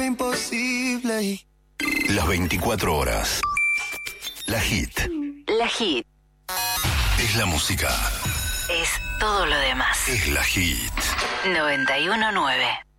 imposible. Las 24 horas. La Hit. La Hit. Es la música. Es todo lo demás. Es la Hit. 91.9.